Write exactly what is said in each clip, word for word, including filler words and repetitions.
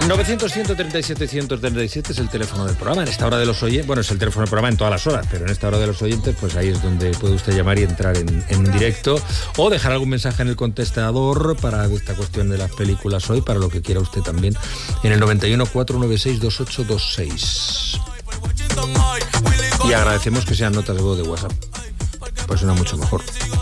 novecientos, ciento treinta y siete, ciento treinta y siete es el teléfono del programa. En esta hora de los oyentes, bueno, es el teléfono del programa en todas las horas, pero en esta hora de los oyentes, pues ahí es donde puede usted llamar y entrar en, en directo o dejar algún mensaje en el contestador para esta cuestión de las películas hoy, para lo que quiera usted también, en el noventa y uno, cuatrocientos noventa y seis, veintiocho veintiséis. Y agradecemos que sean notas de voz de WhatsApp, pues suena mucho mejor.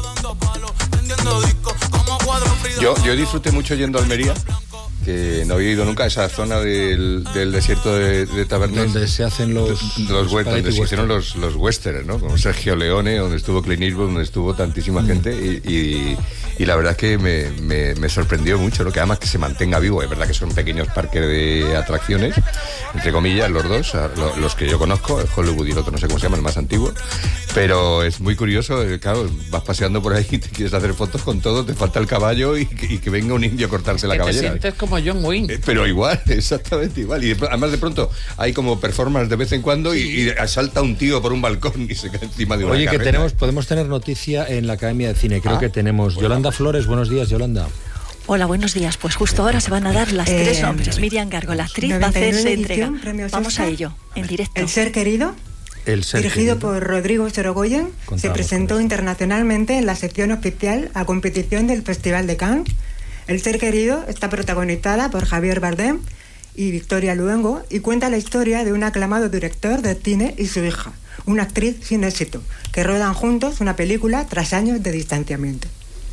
Yo, yo disfruté mucho yendo a Almería, que no había ido nunca a esa zona del, del desierto de, de Tabernes, donde se hacen los los, los donde se hicieron los, los westerns, ¿no? Como Sergio Leone, donde estuvo Clint Eastwood, donde estuvo tantísima mm. gente y, y, y la verdad es que me, me, me sorprendió mucho, ¿no? Que además que se mantenga vivo. Es verdad que son pequeños parques de atracciones, entre comillas, los dos, los que yo conozco, el Hollywood y el otro no sé cómo se llama, el más antiguo, pero es muy curioso, claro, vas paseando por ahí y te quieres hacer fotos con todo, te falta el caballo y, y que venga un indio a cortarse la que cabellera. Te sientes como John Wayne. Pero igual, exactamente igual. Y de, además de pronto hay como performance de vez en cuando y, y salta un tío por un balcón y se cae encima de una Oye, carreta. que tenemos, podemos tener noticia en la Academia de Cine. Creo ah, que tenemos bueno. Yolanda Flores. Buenos días, Yolanda. Hola, buenos días. Pues justo ahora se van a dar las eh, tres nombres. Miriam Gargo, la actriz, va a hacerse entrega. Vamos a ello, en directo. El ser querido, el ser dirigido querido. por Rodrigo Sorogoyen, Contamos se presentó internacionalmente en la sección oficial a competición del Festival de Cannes. El ser querido está protagonizada por Javier Bardem y Victoria Luengo y cuenta la historia de un aclamado director de cine y su hija, una actriz sin éxito, que rodan juntos una película tras años de distanciamiento.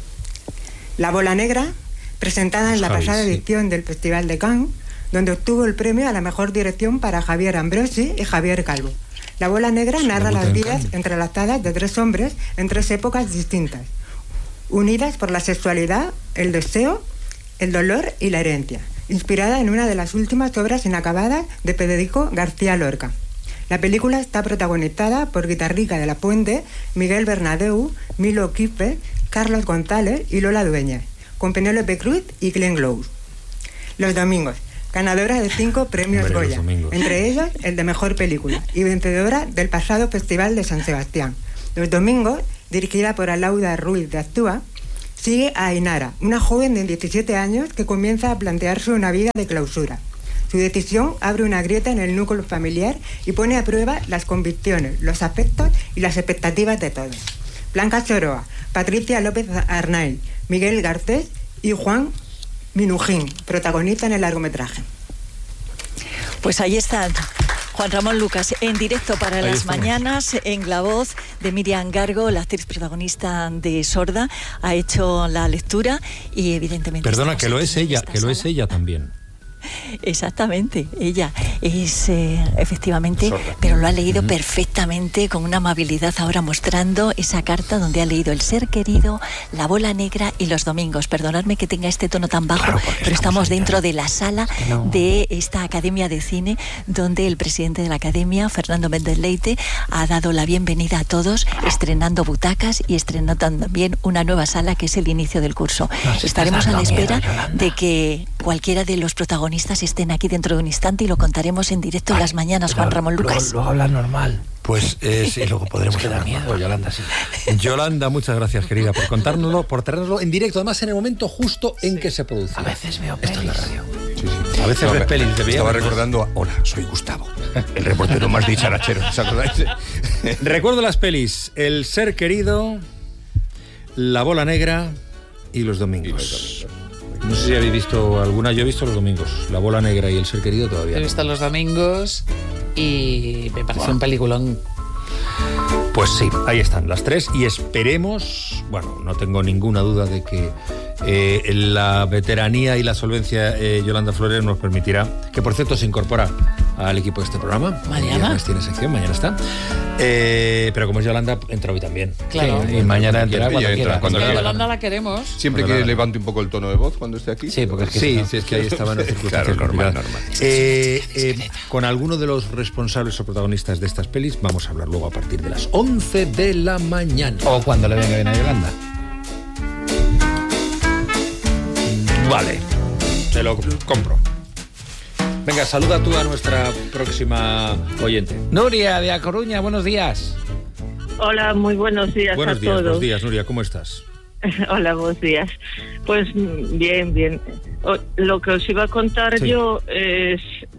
La Bola Negra, presentada en la Javi, pasada sí. edición del Festival de Cannes, donde obtuvo el premio a la mejor dirección para Javier Ambrosi y Javier Calvo. La Bola Negra narra las vidas entrelazadas de tres hombres en tres épocas distintas, unidas por la sexualidad, el deseo, el dolor y la herencia, inspirada en una de las últimas obras inacabadas de Federico García Lorca. La película está protagonizada por Guitarrica de la Puente, Miguel Bernadeu, Milo Quispe, Carlos González y Lola Dueñas, con Penélope Cruz y Glenn Close. Los domingos, ganadora de cinco premios Hombre, Goya, entre ellos el de Mejor Película, y vencedora del pasado Festival de San Sebastián. Los domingos, dirigida por Alauda Ruiz de Actúa, sigue a Ainara, una joven de diecisiete años que comienza a plantearse una vida de clausura. Su decisión abre una grieta en el núcleo familiar y pone a prueba las convicciones, los afectos y las expectativas de todos. Blanca Soroa, Patricia López Arnaiz, Miguel Garcés y Juan Minujín protagonizan el largometraje. Pues ahí están. Juan Ramón Lucas, en directo para Ahí las estamos. Mañanas, en la voz de Miriam Gargo, la actriz protagonista de Sorda, ha hecho la lectura y evidentemente... Perdona, que lo es ella, que lo es ella también. Exactamente, ella es eh, efectivamente, sorda. Pero lo ha leído uh-huh. perfectamente, con una amabilidad, ahora mostrando esa carta donde ha leído El ser querido, La Bola Negra y Los domingos. Perdonadme que tenga este tono tan bajo, claro, pero estamos dentro de la sala es que no. de esta Academia de Cine, donde el presidente de la Academia, Fernando Méndez Leite, ha dado la bienvenida a todos, estrenando butacas y estrenando también una nueva sala que es el inicio del curso. No, si Estaremos a la espera miedo, de que cualquiera de los protagonistas estén aquí dentro de un instante y lo contaremos en directo en las mañanas, Juan Ramón Lucas. Luego, luego hablar normal. Pues eh, sí, luego podremos es que da miedo, Yolanda, sí. Yolanda, muchas gracias, querida, por contárnoslo, por traernoslo en directo, además en el momento justo en sí. que se produce. A veces veo pelis. Esto es la radio. Sí, sí. A veces no, ves pelis. De estaba recordando, hola, soy Gustavo, el reportero más dicharachero. ¿Os acordáis? Recuerdo las pelis: El ser querido, La Bola Negra y Los domingos. Y los domingos. No sé si habéis visto alguna, yo he visto Los domingos, La Bola Negra y El ser querido todavía. He no. visto Los domingos y me parece wow. un peliculón. Pues sí, ahí están las tres y esperemos, bueno, no tengo ninguna duda de que eh, la veteranía y la solvencia eh, Yolanda Flores nos permitirá, que por cierto se incorpora al equipo de este programa. Mañana. Tiene sección, mañana está. Eh, pero como es Yolanda, entra hoy también. Claro. Sí, y mañana entrará cuando entra, quiera. Cuando es que quiera. Yolanda la queremos. Siempre que levante un poco el tono de voz cuando esté aquí. Sí, porque es que sí, no, sí, es que ahí estaban las circunstancias. Claro, normal, normal. Eh, eh, con alguno de los responsables o protagonistas de estas pelis vamos a hablar luego a partir de las once de la mañana. O cuando le venga bien a Yolanda. Vale, te lo compro. Venga, saluda tú a nuestra próxima oyente. Nuria, de A Coruña, buenos días. Hola, muy buenos días buenos a días, todos. Buenos días, Nuria, ¿cómo estás? Hola, buenos días. Pues bien, bien. Lo que os iba a contar sí. yo es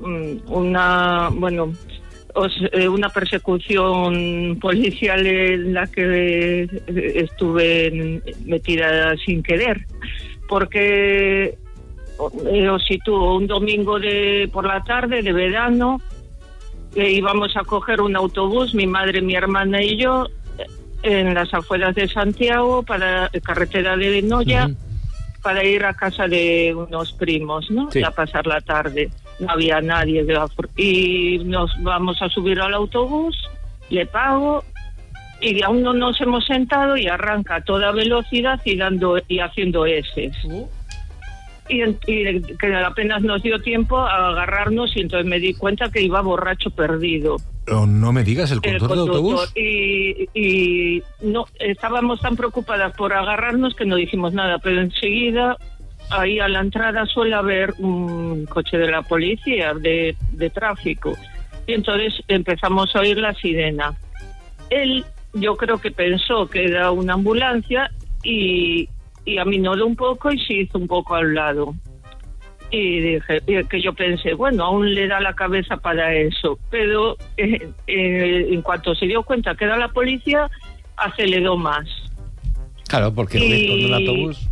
una, bueno, os, una persecución policial en la que estuve metida sin querer, porque os sitúo un domingo de por la tarde de verano, eh, íbamos a coger un autobús, mi madre, mi hermana y yo, en las afueras de Santiago, para carretera de Noya, uh-huh. para ir a casa de unos primos, ¿no? Sí. A pasar la tarde. No había nadie. De la... Y nos vamos a subir al autobús, le pago, y aún no nos hemos sentado y arranca a toda velocidad y dando y haciendo eses. Uh-huh. Y, y que apenas nos dio tiempo a agarrarnos y entonces me di cuenta que iba borracho perdido. Oh, no me digas, ¿el conductor, el conductor de autobús? Y, y no, estábamos tan preocupadas por agarrarnos que no dijimos nada, pero enseguida ahí a la entrada suele haber un coche de la policía de, de tráfico y entonces empezamos a oír la sirena. Él, yo creo que pensó que era una ambulancia y, y aminoró un poco y se hizo un poco al lado. Y dije que yo pensé, bueno, aún le da la cabeza para eso, pero eh, eh, en cuanto se dio cuenta que era la policía, aceleró más. Claro, porque y... con un autobús.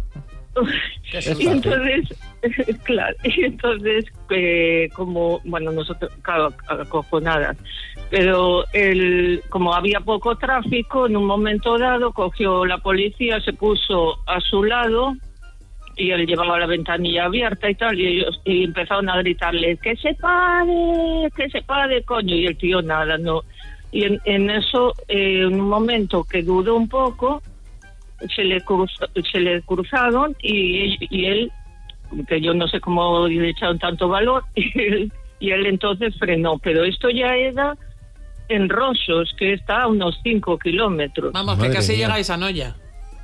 y entonces, claro, y entonces, eh, como, bueno, nosotros, claro, acojonadas, pero el, como había poco tráfico, en un momento dado cogió la policía, se puso a su lado. Y él llevaba la ventanilla abierta y tal, y ellos y empezaron a gritarle que se pare, que se pare, coño, y el tío nada, no. Y en, en eso, eh, en un momento que dudó un poco, se le cruzó, se le cruzaron y, y él, que yo no sé cómo le echaron tanto valor, y él, y él entonces frenó, pero esto ya era en Rosos, que está a unos cinco kilómetros. Vamos, que casi llegáis a Noya.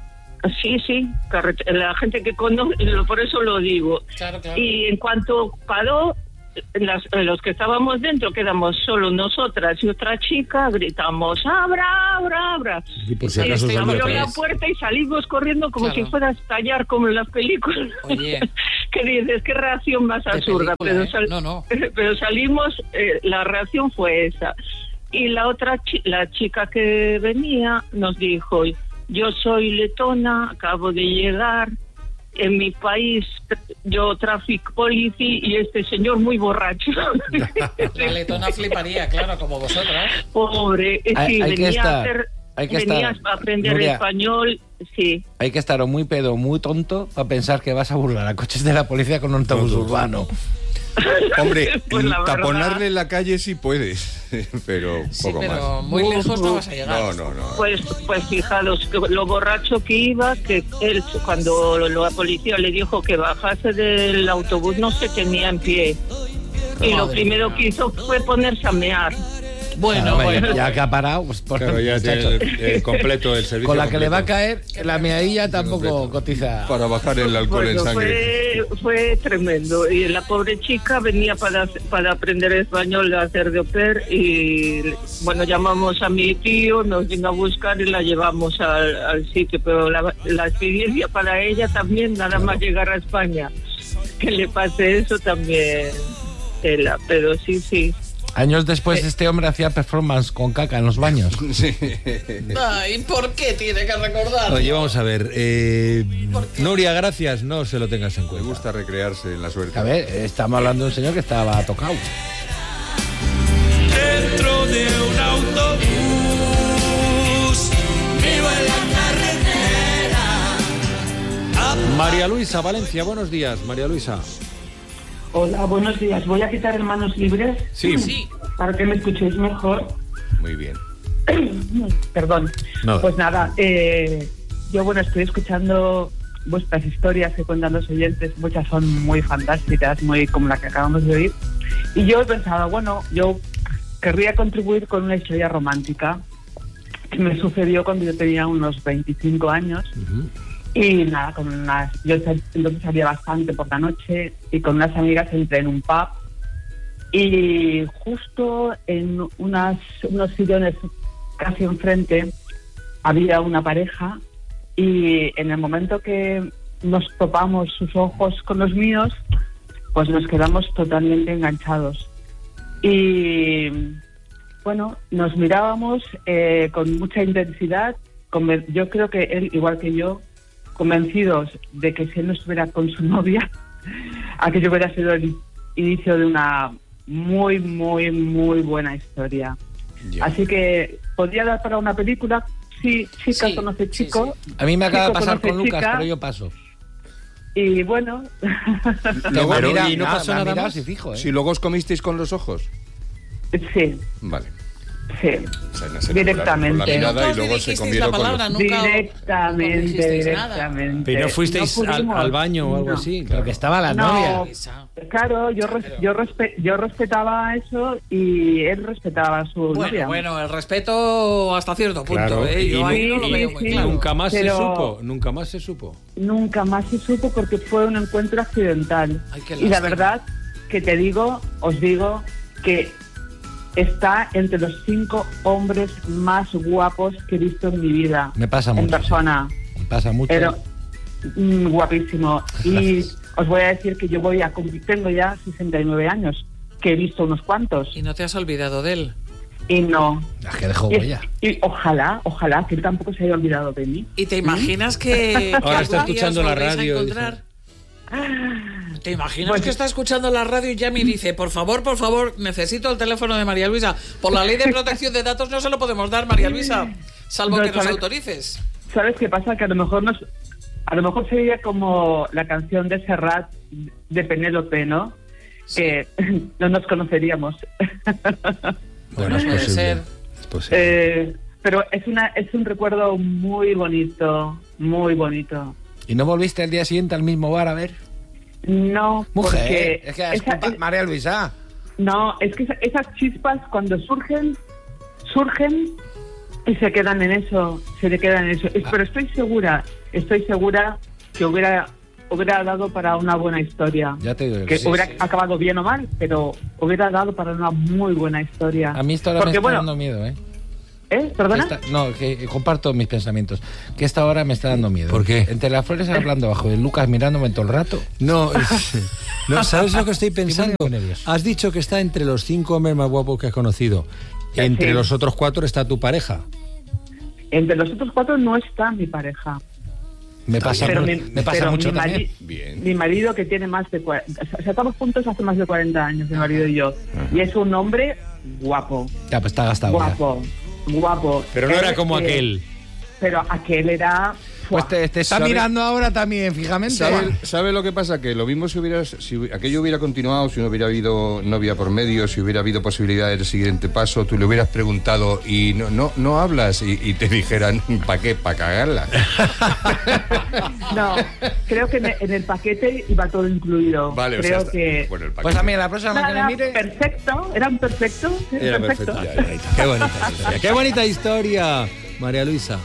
Sí, sí, la gente que conoce, por eso lo digo. Claro, claro. Y en cuanto paró, las, los que estábamos dentro quedamos solo nosotras y otra chica, gritamos ¡abra, abra, abra! Y por si acaso y abrió la puerta y salimos corriendo como claro. si fuera a estallar como en las películas. Oye. ¿Qué dices? ¿Qué reacción más absurda? Película, pero, ¿eh? sal- no, no. pero salimos, eh, la reacción fue esa. Y la otra, chi- la chica que venía nos dijo... Yo soy letona, acabo de llegar, en mi país yo traffic policy y este señor muy borracho. La letona fliparía, claro, como vosotras. Pobre, es hay, que hay venía, que estar, a, hacer, hay que venía estar, a aprender Nuria, español, sí. Hay que estar o muy pedo o muy tonto para pensar que vas a burlar a coches de la policía con un autobús urbano. Hombre, pues la taponarle verdad... la calle sí puedes, pero sí, poco pero más. muy lejos no vas a llegar. No, no, no. Pues, pues fijaros, que lo borracho que iba, que él, cuando la policía le dijo que bajase del autobús, no se tenía en pie. Y lo primero que hizo fue ponerse a mear. Bueno, claro, bueno. Ya, ya que ha parado, pues por claro, ya tiene el completo el servicio. Con la completo. que le va a caer, la meadilla tampoco completo. Cotiza. Para bajar el alcohol bueno, en sangre. Fue, fue tremendo. Y la pobre chica venía para, para aprender español, a hacer de au pair. Y bueno, llamamos a mi tío, nos vino a buscar y la llevamos al, al sitio. Pero la, la experiencia para ella también, nada claro. más llegar a España, que le pase eso también, tela. Pero sí, sí. Años después eh. este hombre hacía performance con caca en los baños. Sí. Ay, ¿por qué tiene que recordar? Oye, vamos a ver. Eh, Nuria, gracias. No se lo tengas en cuenta. Me gusta recrearse en la suerte. A ver, estamos hablando de un señor que estaba tocado. Dentro de un autobús, vivo en la carretera. María Luisa, Valencia, buenos días, María Luisa. Hola, buenos días. Voy a quitar el manos libres. Sí. Sí. Para que me escuchéis mejor. Muy bien. Perdón. Nada. Pues nada, eh, yo bueno, estoy escuchando vuestras historias que cuentan los oyentes. Muchas son muy fantásticas, muy como la que acabamos de oír. Y yo he pensado, bueno, yo querría contribuir con una historia romántica que me sucedió cuando yo tenía unos veinticinco años. Uh-huh. Y nada, con unas, yo entonces salía bastante por la noche y con unas amigas entré en un pub y justo en unas, unos sillones casi enfrente había una pareja y en el momento que nos topamos sus ojos con los míos, pues nos quedamos totalmente enganchados. Y bueno, nos mirábamos eh, con mucha intensidad. Conven- yo creo que él, igual que yo, convencidos de que si él no estuviera con su novia, aquello hubiera sido el inicio de una muy, muy, muy buena historia. Ya. Así que, ¿podría dar para una película? Sí, chica Sí, conoce sí, chico. sí. A mí me acaba de Chico pasar conoce con Lucas, chica. pero yo paso. Y bueno, Luego, Pero, Mira, ¿y no nada, pasó me ha nada mirado más? así fijo, ¿eh? si luego os comisteis con los ojos. sí, Vale. sí. O sea, se Directamente. enamoraron por la mirada Nunca y os luego se dirigisteis comieron la palabra, con nunca os- Directamente, no dijisteis nada. directamente. Pero no fuisteis al, pudimos. al baño o algo No. así. Pero que estaba la No. novia. Claro, yo, res- yo, respe- yo respetaba eso y él respetaba a su Bueno, novia. bueno, el respeto hasta cierto punto, Claro, ¿eh? y, Yo nu- ahí no lo y- veo muy y claro. nunca más se Pero- supo, nunca más se supo. Nunca más se supo porque fue un encuentro accidental. Ay, qué Y la lástima. verdad que te digo, os digo que está entre los cinco hombres más guapos que he visto en mi vida. Me pasa en mucho. persona. Me pasa mucho. Pero mm, guapísimo. Y os voy a decir que yo voy a cumplir, tengo ya sesenta y nueve años, que he visto unos cuantos. Y no te has olvidado de él. Y no. Es que dejó Y, huella. y ojalá, ojalá que él tampoco se haya olvidado de mí. ¿Y te imaginas que, que Ahora está algún día escuchando os la volvéis a radio, encontrar? ¿Te imaginas Pues- que está escuchando la radio y llama y dice, por favor, por favor, necesito el teléfono de María Luisa? Por la ley de protección de datos no se lo podemos dar, María Luisa, salvo No, que nos ¿sabes? autorices. ¿Sabes qué pasa? Que a lo mejor nos, a lo mejor sería como la canción de Serrat de Penélope, ¿no? Que no nos conoceríamos. Bueno, es puede posible. ser. Es posible. Eh, pero es una es un recuerdo muy bonito, muy bonito. ¿Y no volviste al día siguiente al mismo bar a ver? No, Mujer, porque es que es esa- culpa- María Luisa. no, es que esa- esas chispas cuando surgen, surgen y se quedan en eso, se le quedan en eso. Es- Pero estoy segura, estoy segura que hubiera hubiera dado para una buena historia. Ya te digo Que sí, hubiera sí. acabado bien o mal, pero hubiera dado para una muy buena historia. A mí esto ahora me Porque, está bueno, dando miedo, ¿eh? ¿eh? ¿Perdona? Esta- no, que comparto mis pensamientos. Que esta hora me está dando miedo. ¿Por qué? Entre las flores hablando abajo de Lucas mirándome todo el rato. No, no, ¿sabes lo que estoy pensando? muy nervioso. Has dicho que está entre los cinco hombres más guapos que has conocido. Entre Sí. los otros cuatro está tu pareja. Entre los otros cuatro no está mi pareja. Me pasa, Pero mu- mi, me pasa pero mucho mi también. mari- Bien. Mi marido que tiene más de cuarenta... O sea, estamos juntos hace más de cuarenta años, mi marido y yo. Y es un hombre guapo. Ya, pues está gastado. ya. Guapo. Guapo. Pero no era Él, como eh, aquel. Pero aquel era... Pues te, te está ¿Sabe- mirando ahora también, fijamente. ¿Sabe, sabe lo que pasa? Que lo mismo si hubiera, si hubi- aquello hubiera continuado, si no hubiera habido novia por medio, si hubiera habido posibilidad del siguiente paso, tú le hubieras preguntado y no no no hablas y, y te dijeran, ¿para qué? ¿Para cagarla? No, creo que en el, en el paquete iba todo incluido. Vale, o creo sea, está- que... bueno, el Pues paquete. a mí la próxima que me Nada, mire... perfecto, era un perfecto. sí, Era perfecto. Ya, ya, ya. Qué bonita historia. Qué bonita historia, María Luisa.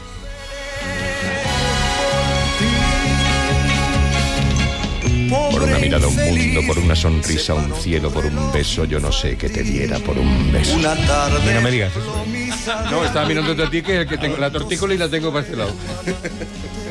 Por una mirada un mundo, por una sonrisa un cielo, por un beso yo no sé qué te diera por un beso. Una tarde. Y no me digas eso. No, estaba mirándote a ti que, que tengo la tortícola y la tengo para este lado.